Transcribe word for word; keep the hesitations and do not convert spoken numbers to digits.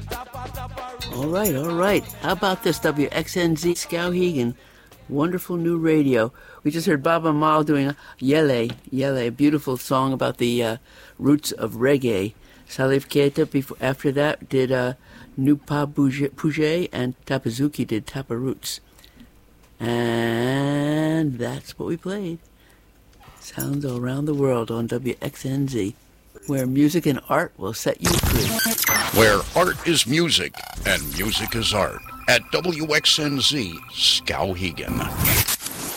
All right, all right. How about this, W X N Z Skowhegan? Wonderful new radio. We just heard Baba Mal doing Yele, Yele, a beautiful song about the uh, roots of reggae. Salif Keita, before, after that, did uh, Nupa Puje, and Tapazuki did Tapa Roots. And that's what we played. Sounds all around the world on W X N Z, where music and art will set you free. Where art is music and music is art. At W X N Z Skowhegan.